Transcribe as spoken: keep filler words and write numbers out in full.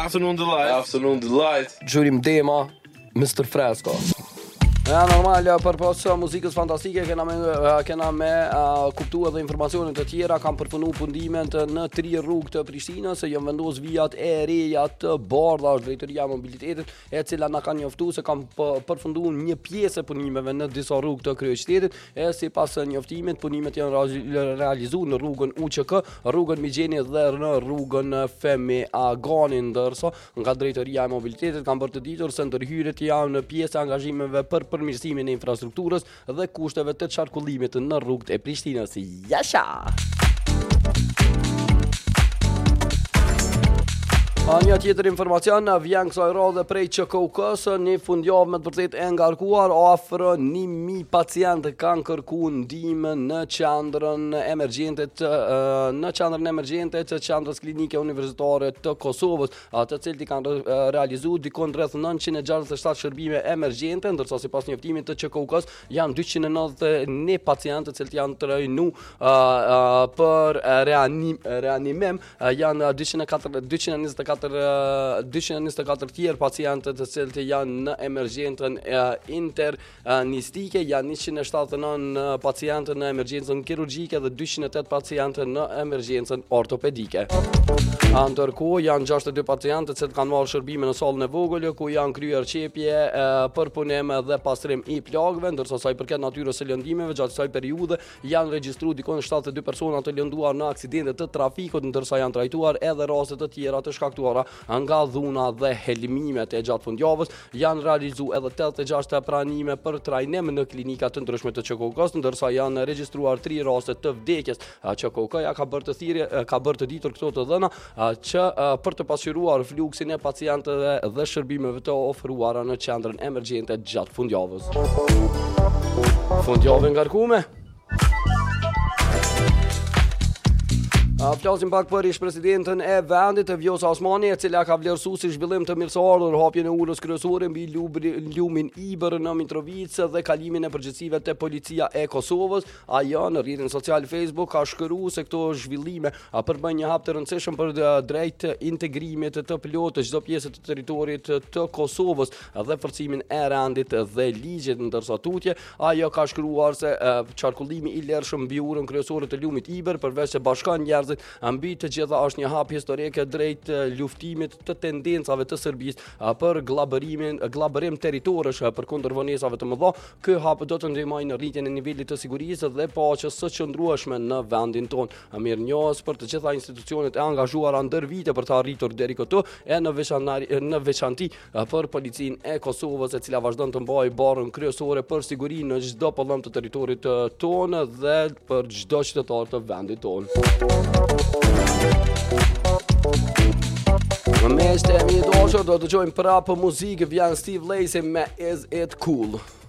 Afternoon Delight. Afternoon Delight. Gjurim Dema, mister Fresco. Ja, normal, për pas muzikës fantastike kena me, kena me uh, kuptu edhe informacionet të tjera. Kam përfunu pundimet në tri rrugë të Prishtinës, se jam vendos vijat e reja të bardha, është drejtoria e mobilitetit, e cila na ka njoftu se kam përfunduar një pjesë e punimeve në disa rrugë të kryeqytetit, e sipas njoftimit punimet janë realizuar në rrugën U Q K, rrugën Migjeni dhe në rrugën Femi Agani, ndërsa nga drejtoria e mobilitetit kam bërë të ditur se ndërhyrjet janë në pjesë e angazhimeve për përmirësimin e infrastrukturës dhe kushteve të qarkullimit në rrugët e Prishtinës. Jasha! A një tjetër informacion vjen kësaj radhe prej Q K U K-s, një fundjavë me të vërtet e ngarkuar, afër një mijë pacientë kanë kërkuar ndihmë në qendrën emergjente të në qendrën emergjente të qendrës klinike universitare të Kosovës, të cilët i kanë realizuar dikon rreth nëntëqind e gjashtëdhjetë e shtatë shërbime emergjente, ndërsa sipas njoftimit të Q K U K-s janë dyqind e nëntëdhjetë e një pacientë të cilët janë trajnuar për reanim, reanimim, janë dyqind e katër dyqind e njëzet e katër dyqind e njëzet e katër tjerë pacientë të cilët janë në emergjentën internistike, janë njëqind e shtatëdhjetë e nëntë pacientë në emergjencën kirurgjike dhe dyqind e tetë pacientë në emergjencën ortopedike. Ndërkohë janë gjashtëdhjetë e dy pacientë të cilët kanë marrë shërbime në sallën e vogël, ku janë kryer qepje për punim dhe pastrim i plagëve, ndërsa sa i përket natyrës së lëndimeve gjatë kësaj periudhe janë regjistruar dikon shtatëdhjetë e dy persona të lënduar në aksidente të trafikut, ndërsa janë trajtuar edhe raste të tjera të shkaktuara nga dhuna dhe helmimet e gjatë fundjavës. Janë realizuar edhe tetëdhjetë e gjashtë pranime për trajnim në klinika të ndryshme të Q K U K-s, ndërsa janë regjistruar tri raste të vdekjes. Q K U K-ja ka bërë të thirrje, ka bërë të ditur këto të dhëna që për të pasqyruar fluksin e pacientëve dhe shërbimeve të ofruara në qendrën emergjente gjatë fundjavës. Fundjavë ngarkume. Flasim pak për ish-presidentën e vendit, Vjosa Osmani, e cila ka vlerësuar si zhvillim të mirëseardhur hapjen e ulës kryesore mbi lumin Ibër në Mitrovicë dhe kalimin e përgjegjësive te policia e Kosovës. Ajo në rrjetin social Facebook ka shkruar se këto zhvillime përbën një hap të rëndësishëm për drejt integrimit të plotë të çdo pjesë të territorit të Kosovës dhe forcimin e rendit dhe ligjit, ndërsa tutje ajo ka shkruar se qarkullimi i lirshëm mbi urën kryesore të lumit Ibër përveç se bashkon njerëz mbi të gjitha është një hap historike drejt luftimit të tendencave të Serbisë për glabërimin, glabërim territorësh përkundër vonesave të mëdha. Ky hap do të ndihmojë në rritjen e nivelit të sigurisë dhe paqes së qëndrueshme në vendin tonë. Mirënjohës për të gjitha institucionet e angazhuara ndër vite për të arritur deri këtu, e në veçanari, në veçanti për policinë e Kosovës, e cila vazhdon të mbajë barrën kryesore për sigurinë në çdo pëllëm të territorit tonë dhe për çdo qytetar të vendit tonë. Me shtemi i doshur do të gjojmë prapë muzikë, vjen Steve Lacy me Is It Cool.